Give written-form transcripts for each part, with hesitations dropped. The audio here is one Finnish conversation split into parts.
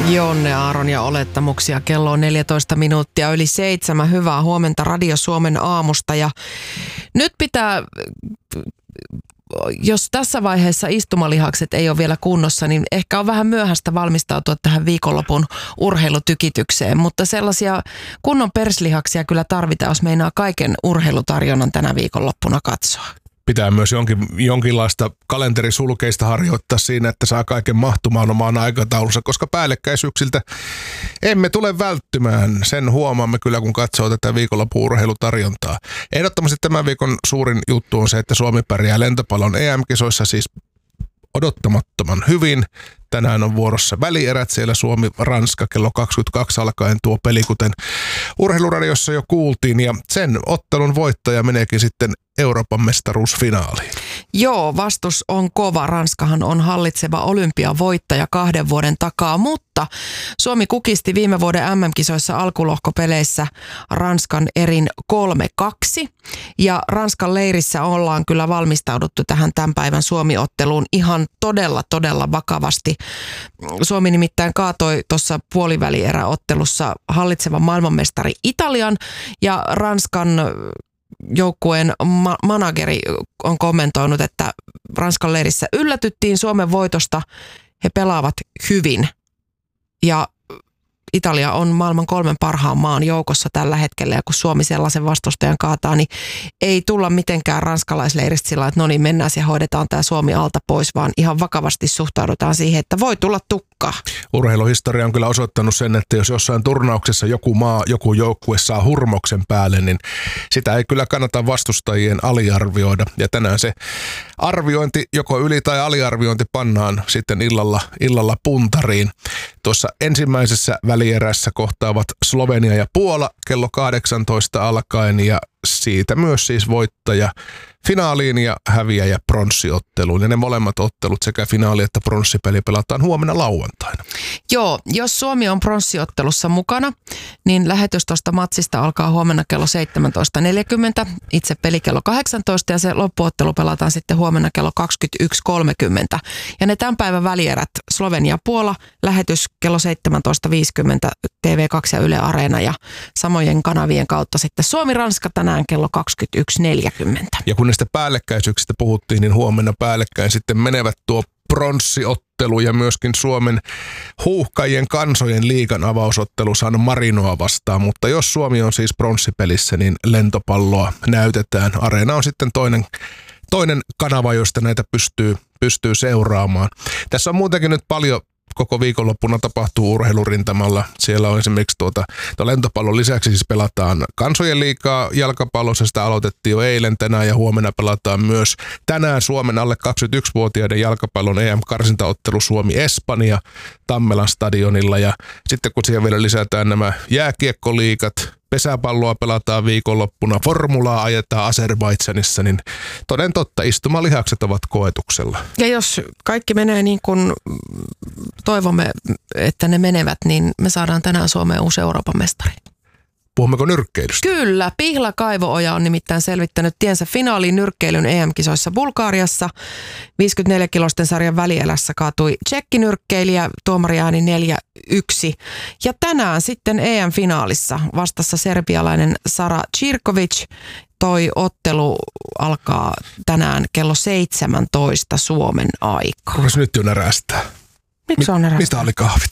Jonne Aaron ja olettamuksia. Kello on 14 minuuttia yli 7. Hyvää huomenta Radio Suomen aamusta. Ja nyt pitää, jos tässä vaiheessa istumalihakset ei ole vielä kunnossa, niin ehkä on vähän myöhäistä valmistautua tähän viikonlopun urheilutykitykseen. Mutta sellaisia kunnon perslihaksia kyllä tarvitaan, jos meinaa kaiken urheilutarjonnan tänä viikonloppuna katsoa. Pitää myös jonkinlaista kalenterisulkeista harjoittaa siinä, että saa kaiken mahtumaan omaan aikataulunsa, koska päällekkäisyyksiltä emme tule välttymään. Sen huomaamme kyllä, kun katsoo tätä viikonlopun urheilutarjontaa. Ehdottomasti tämän viikon suurin juttu on se, että Suomi pärjää lentopallon EM-kisoissa siis odottamattoman hyvin. Tänään on vuorossa välierät, siellä Suomi-Ranska kello 22 alkaen tuo peli, kuten Urheiluradiossa jo kuultiin, ja sen ottelun voittaja meneekin sitten Euroopan mestaruusfinaaliin. Joo, vastus on kova. Ranskahan on hallitseva olympiavoittaja 2 vuoden takaa, mutta Suomi kukisti viime vuoden MM-kisoissa alkulohkopeleissä Ranskan erin 3-2. Ja Ranskan leirissä ollaan kyllä valmistauduttu tähän tämän päivän Suomi-otteluun ihan todella vakavasti. Suomi nimittäin kaatoi tuossa puolivälieräottelussa hallitsevan maailmanmestari Italian, ja Ranskan joukkueen manageri on kommentoinut, että Ranskan leirissä yllätyttiin Suomen voitosta. He pelaavat hyvin ja Italia on maailman 3 parhaan maan joukossa tällä hetkellä, ja kun Suomi sellaisen vastustajan kaataa, niin ei tulla mitenkään ranskalaisleiristä sillä, että no niin, mennään ja hoidetaan tämä Suomi alta pois, vaan ihan vakavasti suhtaudutaan siihen, että voi tulla tukkaa. Urheiluhistoria on kyllä osoittanut sen, että jos jossain turnauksessa joku maa, joku joukkue saa hurmoksen päälle, niin sitä ei kyllä kannata vastustajien aliarvioida. Ja tänään se arviointi, joko yli- tai aliarviointi, pannaan sitten illalla puntariin. Tuossa ensimmäisessä välierässä kohtaavat Slovenia ja Puola kello 18 alkaen, ja siitä myös siis voittaja finaaliin ja häviäjä pronssiotteluun. Ja ne molemmat ottelut, sekä finaali että pronssipeli, pelataan huomenna lauantaina. Joo, jos Suomi on pronssiottelussa mukana, niin lähetys tuosta matsista alkaa huomenna kello 17.40, itse peli kello 18, ja se loppuottelu pelataan sitten huomenna kello 21.30. Ja ne tämän päivän välierät, Slovenia-Puola, lähetys kello 17.50 TV2 ja Yle Areena, ja samojen kanavien kautta sitten Suomi-Ranska tänään kello 21.40. Ja kun näistä päällekkäisyyksistä puhuttiin, niin huomenna päällekkäin sitten menevät tuo pronssiottelu ja myöskin Suomen huuhkajien kansojen liigan avausottelu San Marinoa vastaan. Mutta jos Suomi on siis pronssipelissä, niin lentopalloa näytetään. Areena on sitten toinen kanava, josta näitä pystyy seuraamaan. Tässä on muutenkin nyt paljon. Koko viikonloppuna tapahtuu urheilurintamalla. Siellä on esimerkiksi lentopallon lisäksi siis pelataan kansojen liigaa jalkapallossa. Sitä aloitettiin jo eilen, tänään ja huomenna pelataan myös tänään Suomen alle 21-vuotiaiden jalkapallon EM-karsintaottelu Suomi-Espanja Tammelan stadionilla. Ja sitten kun siihen vielä lisätään nämä jääkiekkoliigat, pesäpalloa pelataan viikonloppuna, formulaa ajetaan Azerbaidžanissa, niin toden totta, istumalihakset ovat koetuksella. Ja jos kaikki menee niin kuin toivomme, että ne menevät, niin me saadaan tänään Suomeen uusi Euroopan mestari. Puhummeko nyrkkeilystä? Kyllä. Pihla Kaivo-Oja on nimittäin selvittänyt tiensä finaaliin nyrkkeilyn EM-kisoissa Bulgariassa. 54-kilosten sarjan välielässä kaatui tsekkinyrkkeilijä, tuomariääni 4-1. Ja tänään sitten EM-finaalissa vastassa serbialainen Sara Cirkovic. Toi ottelu alkaa tänään kello 17 Suomen aikaa. Kukas nyt jo närästää? Miksi on närästää? Mistä oli kahvit?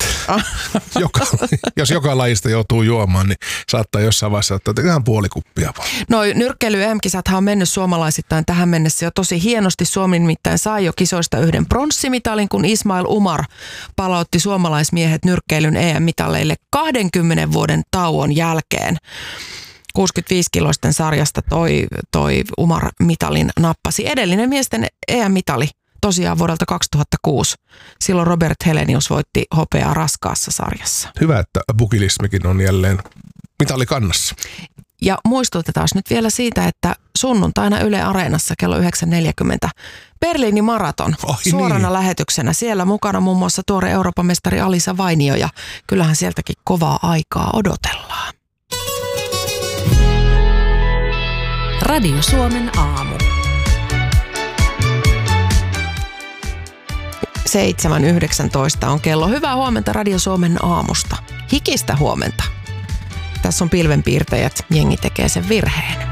Jos joka lajista joutuu juomaan, niin saattaa jossain vaiheessa ottaa ihan puoli kuppia vaan. No nyrkkeily EM-kisathan on mennyt suomalaisittain tähän mennessä jo tosi hienosti. Suomi nimittäin sai jo kisoista 1 pronssimitalin, kun Ismail Umar palautti suomalaismiehet nyrkkeilyn EM-mitaleille 20 vuoden tauon jälkeen. 65-kiloisten sarjasta toi Umar mitalin nappasi. Edellinen miesten EM-mitali tosiaan vuodelta 2006. Silloin Robert Helenius voitti hopeaa raskaassa sarjassa. Hyvä, että bukilismikin on jälleen mitalikannassa. Ja muistutetaan nyt vielä siitä, että sunnuntaina Yle Areenassa kello 9.40 Berliinin maraton suorana lähetyksenä. Siellä mukana muun muassa tuore Euroopan mestari Alisa Vainio, ja kyllähän sieltäkin kovaa aikaa odotellaan. Radio Suomen aamu. 7.19 on kello. Hyvää huomenta Radio Suomen aamusta. Hikistä huomenta. Tässä on pilvenpiirtäjät. Jengi tekee sen virheen.